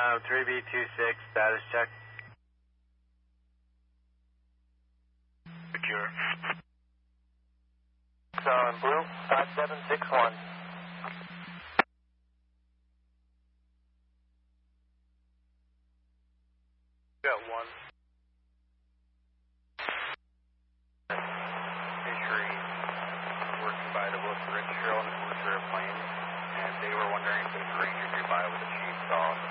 3B26, status check. Secure. Blue, 5761. Got one. Fishery working by the Wilson Ridge Trail in a Blue Airplane, and they were wondering if there's a ranger nearby with a chainsaw.